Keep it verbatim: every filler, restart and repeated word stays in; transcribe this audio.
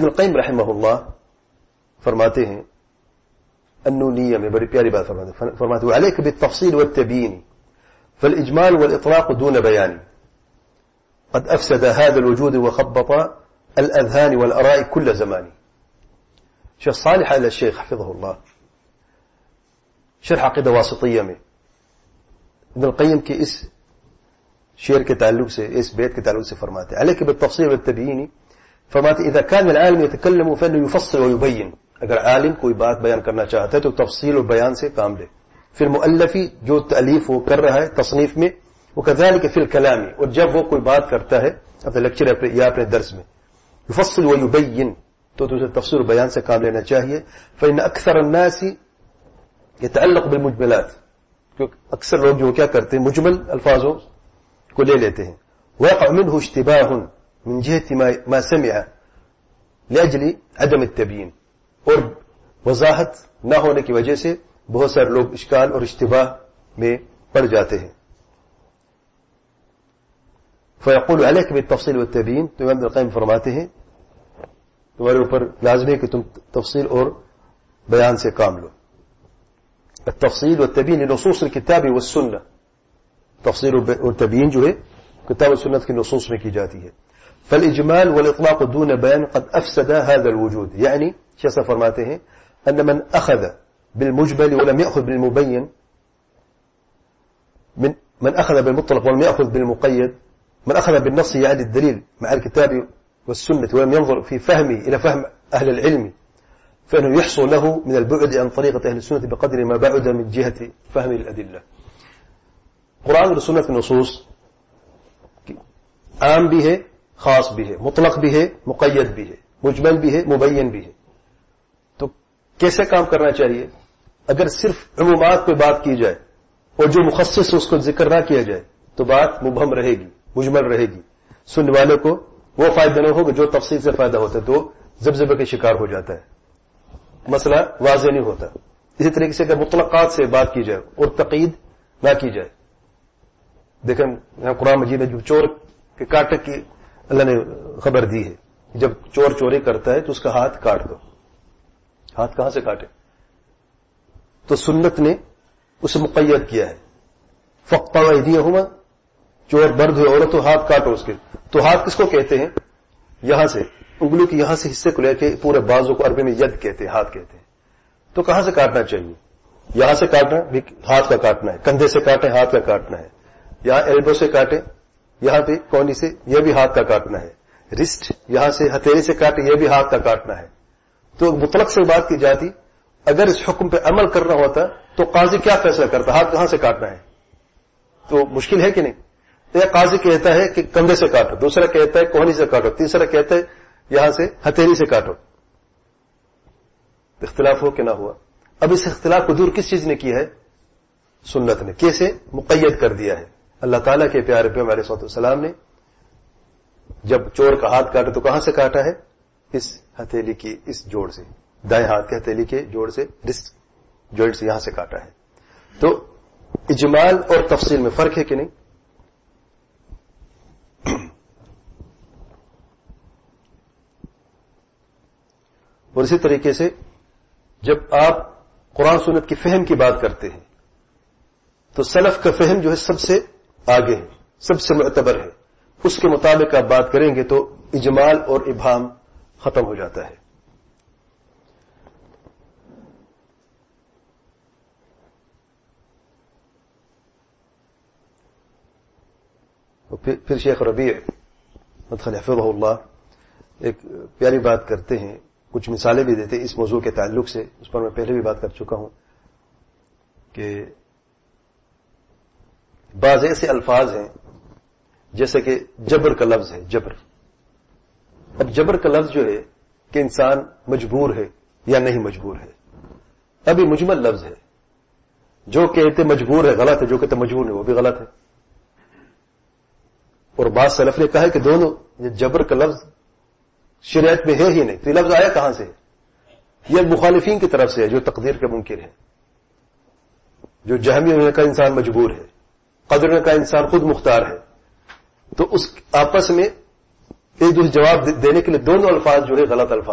ابن القیم رحمہ اللہ فرماتے ہیں النونیہ میں بڑی پیاری بات فرماتے ہیں فرماتے ہیں علیک بالتفصیل والتبیین فالاجمال والاطلاق دون بیان قد افسد هذا الوجود وخبط الاذهان والاراء كل زمان. شیخ صالح آل الشیخ حفظہ اللہ شرح عقیدہ واسطیہ میں ابن القیم کے اس شعر کے تعلق سے اس بیت کے تعلق سے فرماتے ہیں علیک بالتفصیل والتبیین فرماتے اذا كان العالم يتكلم فانه يفصل ويبين. اگر عالم کوئی بات بیان کرنا چاہتا ہے تو تفصیل اور بیان سے کام لے. پھر مؤلفی جو تالیف وہ کر رہا ہے تصنیف میں وكذلك في الكلام اور جب وہ کوئی بات کرتا ہے اپنے لیکچر یا اپنے درس میں يفصل ويبين تو اسے تفصیل اور بیان سے کام لینا چاہیے. فإن أكثر الناس يتعلق بالمجملات کیونکہ اکثر لوگ جو کیا کرتے ہیں مجمل الفاظوں کو لے لیتے ہیں. ويقع منه اشتباه من جهة ما سمع لأجل عدم التبيين اور وضاحت نہ ہونے کی وجہ سے بہت سارے لوگ اشکال اور اشتباہ میں پڑ جاتے ہیں. فیقول علیک بالتفصیل والتبیین تو امام ابن القیم فرماتے ہیں تمہارے اوپر لازم ہے کہ تم تفصیل اور بیان سے کام لو. التفصیل والتبیین لنصوص الکتاب والسنہ تفصیل اور تبیین جو ہے کتاب و سنت کی نصوص میں کی جاتی ہے. فالاجمال والاطلاق دون بیان قد افسد هذا الوجود یعنی شیخ فرماتے ہیں ان من اخذ بالمجمل ولم يأخذ بالمبين من من اخذ بالمطلق ولم يأخذ بالمقيد من اخذ بالنص يعني الدليل مع الكتاب والسنة ولم ينظر في فهمه الى فهم اهل العلم فانه يحصل له من البعد عن طريقة اهل السنة بقدر ما بعد من جهة فهم الادلة. قرآن اور سنت کی نصوص عام بھی ہے خاص بھی ہے مطلق بھی ہے مقید بھی ہے مجمل بھی ہے مبین بھی ہے. تو کیسے کام کرنا چاہیے؟ اگر صرف عمومات پہ بات کی جائے اور جو مخصص اس کو ذکر نہ کیا جائے تو بات مبہم رہے گی مجمل رہے گی. سننے والے کو وہ فائدہ نہ ہوگا جو تفصیل سے فائدہ ہوتا ہے تو زبزبے کے شکار ہو جاتا ہے مسئلہ واضح نہیں ہوتا. اسی طریقے سے اگر مطلقات سے بات کی جائے اور تقید نہ کی جائے دیکھیں یہاں قرآن مجید میں جو چور کے کاٹے کی اللہ نے خبر دی ہے جب چور چوری کرتا ہے تو اس کا ہاتھ کاٹ دو. ہاتھ کہاں سے کاٹے؟ تو سنت نے اسے مقید کیا ہے فقطعوا ایدیہما چور برد ہوئے عورت تو ہاتھ کاٹو اس کے. تو ہاتھ کس کو کہتے ہیں؟ یہاں سے انگلیوں کے یہاں سے حصے کو لے کے پورے بازو کو عربی میں ید کہتے ہیں ہاتھ کہتے ہیں. تو کہاں سے کاٹنا چاہیے؟ یہاں سے کاٹنا بھی ہاتھ کا کاٹنا ہے. کندھے سے کاٹے ہاتھ کا کاٹنا ہے. یہاں ایلبو سے کاٹے یہاں پہ کونی سے یہ بھی ہاتھ کا کاٹنا ہے. رسٹ یہاں سے ہتھیلی سے کاٹے یہ بھی ہاتھ کا کاٹنا ہے. تو مطلق سے بات کی جاتی اگر اس حکم پہ عمل کرنا ہوتا تو قاضی کیا فیصلہ کرتا ہاتھ کہاں سے کاٹنا ہے؟ تو مشکل ہے کہ نہیں؟ ایک قاضی کہتا ہے کہ کندھے سے کاٹو دوسرا کہتا ہے کونی سے کاٹو تیسرا کہتا ہے یہاں سے ہتھیلی سے کاٹو. اختلاف ہو کہ نہ ہوا. اب اس اختلاف کو دور کس چیز نے کیا ہے؟ سنت نے. کیسے؟ مقید کر دیا ہے. اللہ تعالیٰ کے پیارے پیغمبر علیہ الصلوۃ والسلام نے جب چور کا ہاتھ کاٹا تو کہاں سے کاٹا ہے؟ اس ہتھیلی کی اس جوڑ سے دائیں ہاتھ کے ہتھیلی کے جوڑ سے رسٹ جوائنٹ سے یہاں سے کاٹا ہے. تو اجمال اور تفصیل میں فرق ہے کہ نہیں؟ اور اسی طریقے سے جب آپ قرآن سنت کی فہم کی بات کرتے ہیں تو سلف کا فہم جو ہے سب سے آگے ہے سب سے معتبر ہے. اس کے مطابق آپ بات کریں گے تو اجمال اور ابہام ختم ہو جاتا ہے. پھر, پھر شیخ ربیع مدخل حفظہ اللہ ایک پیاری بات کرتے ہیں کچھ مثالیں بھی دیتے اس موضوع کے تعلق سے. اس پر میں پہلے بھی بات کر چکا ہوں کہ بعض ایسے الفاظ ہیں جیسے کہ جبر کا لفظ ہے. جبر اب جبر کا لفظ جو ہے کہ انسان مجبور ہے یا نہیں مجبور ہے. ابھی مجمل لفظ ہے. جو کہتے مجبور ہے غلط ہے جو کہتے مجبور ہے وہ بھی غلط ہے. اور بعض سلف نے کہا ہے کہ دونوں یہ جبر کا لفظ شریعت میں ہے ہی نہیں. تو یہ لفظ آیا کہاں سے؟ یہ مخالفین کی طرف سے ہے جو تقدیر کے منکر ہے. جو جہمی نے کہا انسان مجبور ہے قدر نے کہا انسان خود مختار ہے. تو اس آپس میں ایک دوسرے جواب دینے کے لیے دونوں الفاظ جو ہے غلط الفاظ